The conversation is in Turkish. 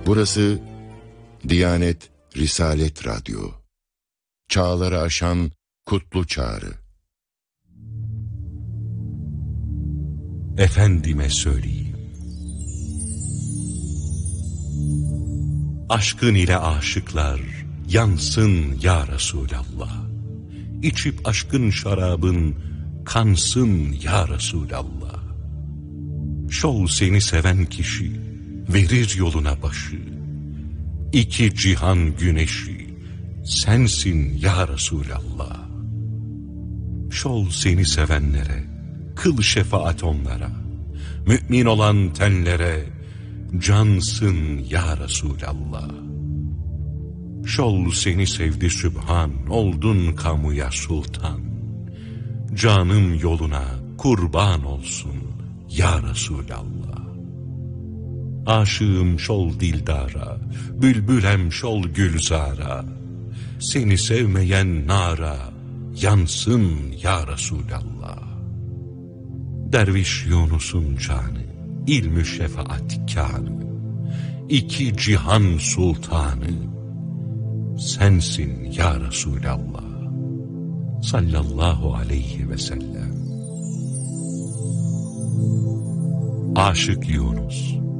Burası Diyanet Risalet Radyo. Çağları aşan kutlu çağrı. Efendime söyleyeyim. Aşkın ile aşıklar yansın ya Resulallah. İçip aşkın şarabın kansın ya Resulallah. Şol seni seven kişi verir yoluna başı. İki cihan güneşi sensin ya Resulallah. Şol seni sevenlere kıl şefaat onlara. Mümin olan tenlere cansın ya Resulallah. Şol seni sevdi Sübhan, oldun kamuya sultan. Canım yoluna kurban olsun ya Resulallah. Aşığım şol dildara, bülbülem şol gülzara. Seni sevmeyen nara yansın ya Resulallah. Derviş Yunus'un canı, ilmü şefaat kânı. İki cihan sultanı sensin ya Resulallah. Sallallahu aleyhi ve sellem. Aşık Yunus.